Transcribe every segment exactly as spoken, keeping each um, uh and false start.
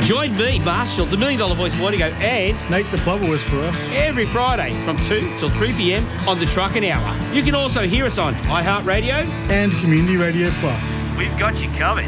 Join me, Marshall, the Million Dollar Voice Morning Go, and Nate the Plover Whisperer every Friday from two till three p.m. on the Truckin' Hour. You can also hear us on iHeartRadio and Community Radio Plus. We've got you covered.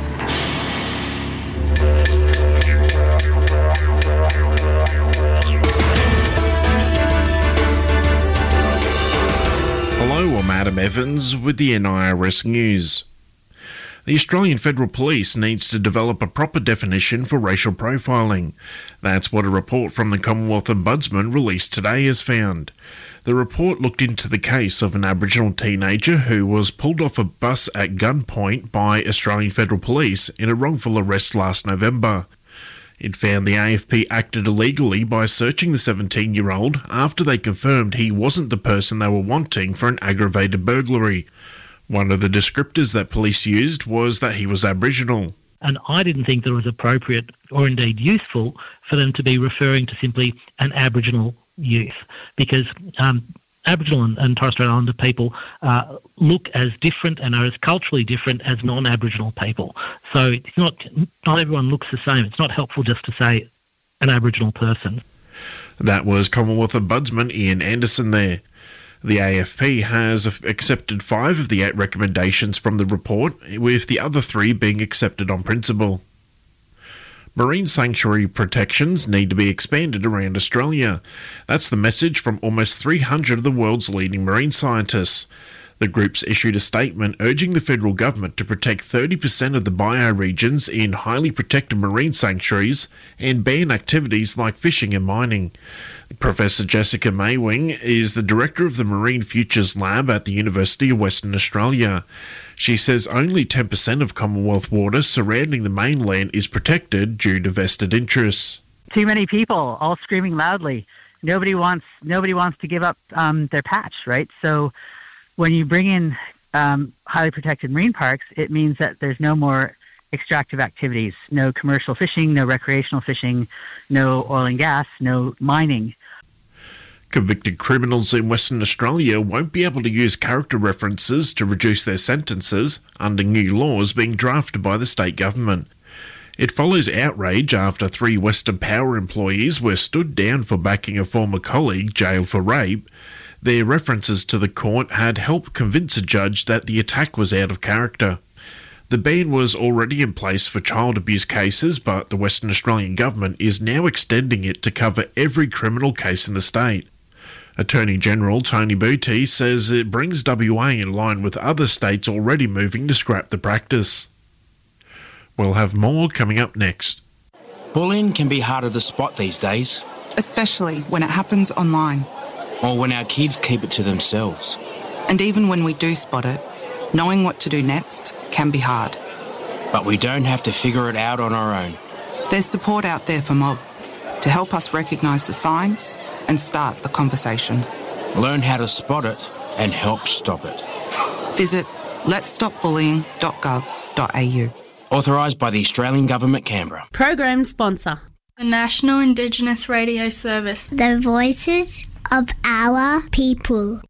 Hello, I'm Adam Evans with the N I R S News. The Australian Federal Police needs to develop a proper definition for racial profiling. That's what a report from the Commonwealth Ombudsman released today has found. The report looked into the case of an Aboriginal teenager who was pulled off a bus at gunpoint by Australian Federal Police in a wrongful arrest last November. It found the A F P acted illegally by searching the seventeen-year-old after they confirmed he wasn't the person they were wanting for an aggravated burglary. One of the descriptors that police used was that he was Aboriginal. And I didn't think that it was appropriate or indeed useful for them to be referring to simply an Aboriginal youth, because um, Aboriginal and, and Torres Strait Islander people uh, look as different and are as culturally different as non-Aboriginal people. So it's not, not everyone looks the same. It's not helpful just to say an Aboriginal person. That was Commonwealth Ombudsman Ian Anderson there. The A F P has accepted five of the eight recommendations from the report, with the other three being accepted on principle. Marine sanctuary protections need to be expanded around Australia. That's the message from almost three hundred of the world's leading marine scientists. The groups issued a statement urging the federal government to protect thirty percent of the bioregions in highly protected marine sanctuaries and ban activities like fishing and mining. Professor Jessica Maywing is the director of the Marine Futures Lab at the University of Western Australia. She says only ten percent of Commonwealth water surrounding the mainland is protected due to vested interests. Too many people all screaming loudly. Nobody wants nobody wants to give up um, their patch, right? So when you bring in um, highly protected marine parks, it means that there's no more extractive activities, no commercial fishing, no recreational fishing, no oil and gas, no mining. Convicted criminals in Western Australia won't be able to use character references to reduce their sentences under new laws being drafted by the state government. It follows outrage after three Western Power employees were stood down for backing a former colleague jailed for rape. Their references to the court had helped convince a judge that the attack was out of character. The ban was already in place for child abuse cases, but the Western Australian government is now extending it to cover every criminal case in the state. Attorney General Tony Booty says it brings W A in line with other states already moving to scrap the practice. We'll have more coming up next. Bullying can be harder to spot these days. Especially when it happens online. Or when our kids keep it to themselves. And even when we do spot it, knowing what to do next can be hard. But we don't have to figure it out on our own. There's support out there for Mob to help us recognise the signs and start the conversation. Learn how to spot it and help stop it. Visit lets stop bullying dot gov dot a u. Authorised by the Australian Government, Canberra. Program sponsor. The National Indigenous Radio Service. The voices of our people.